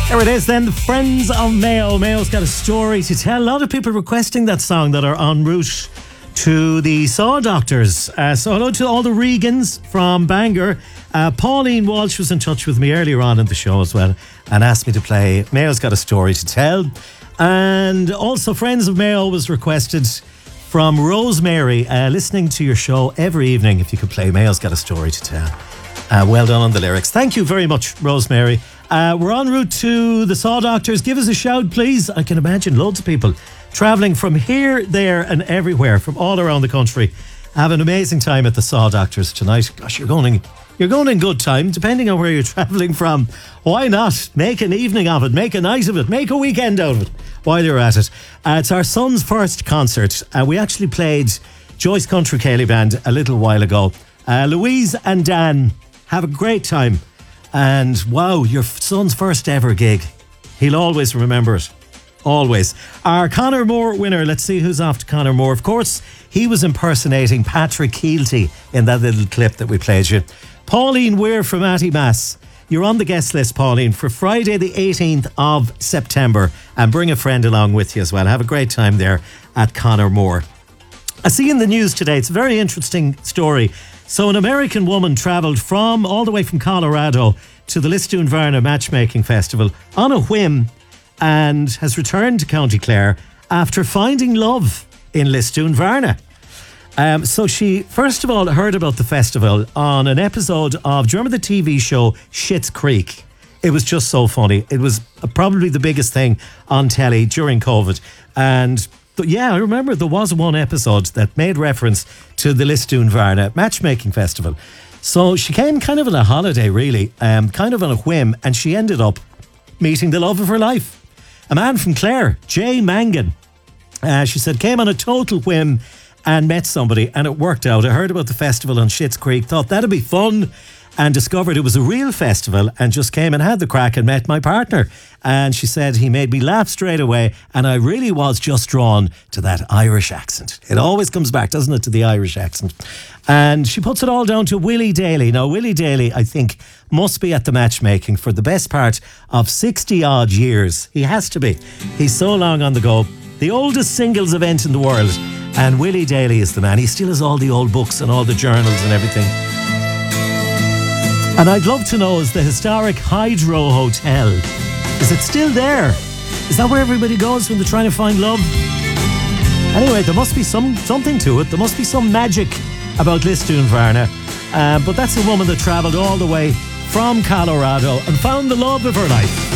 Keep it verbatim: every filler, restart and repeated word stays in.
There it is then, the Friends of Mayo. Mayo's got a story to tell. A lot of people requesting that song that are en route to the Saw Doctors. Uh, so hello to all the Regans from Bangor. Uh, Pauline Walsh was in touch with me earlier on in the show as well and asked me to play Mayo's Got a Story to Tell. And also Friends of Mayo was requested from Rosemary, uh, listening to your show every evening. If you could play Mayo's Got a Story to Tell. Uh, well done on the lyrics. Thank you very much, Rosemary. Uh, we're en route to the Saw Doctors. Give us a shout, please. I can imagine loads of people travelling from here, there and everywhere, from all around the country. Have an amazing time at the Saw Doctors tonight. Gosh, you're going in, you're going in good time, depending on where you're travelling from. Why not? Make an evening of it. Make a night of it. Make a weekend out of it while you're at it. Uh, it's our son's first concert. Uh, we actually played Joyce Country Ceilidh Band a little while ago. Uh, Louise and Dan have a great time. And wow, your son's first ever gig. He'll always remember it. Always. Our Conor Moore winner, let's see who's off to Conor Moore. Of course, he was impersonating Patrick Keelty in that little clip that we played you. Pauline Weir from Atty Mass. You're on the guest list, Pauline, for Friday the eighteenth of September. And bring a friend along with you as well. Have a great time there at Conor Moore. I see in the news today, it's a very interesting story. So an American woman travelled from all the way from Colorado to the Lisdoonvarna Matchmaking Festival on a whim and has returned to County Clare after finding love in Lisdoonvarna. Um, so she, first of all, heard about the festival on an episode of, do you remember the T V show Schitt's Creek? It was just so funny. It was probably the biggest thing on telly during COVID. And But yeah, I remember there was one episode that made reference to the Lisdoonvarna Matchmaking Festival. So she came kind of on a holiday, really, um, kind of on a whim, and she ended up meeting the love of her life. A man from Clare, Jay Mangan. Uh, she said, came on a total whim and met somebody, and it worked out. I heard about the festival on Schitt's Creek, thought that'd be fun, and discovered it was a real festival, and just came and had the crack and met my partner. And she said he made me laugh straight away, and I really was just drawn to that Irish accent. It always comes back, doesn't it, to the Irish accent. And she puts it all down to Willie Daly. Now, Willie Daly, I think, must be at the matchmaking for the best part of sixty odd years. He has to be. He's so long on the go. The oldest singles event in the world. And Willie Daly is the man. He still has all the old books and all the journals and everything. And I'd love to know, is the historic Hydro Hotel, is it still there? Is that where everybody goes when they're trying to find love? Anyway, there must be some something to it. There must be some magic about Lisdoonvarna. Uh, but that's a woman that travelled all the way from Colorado and found the love of her life.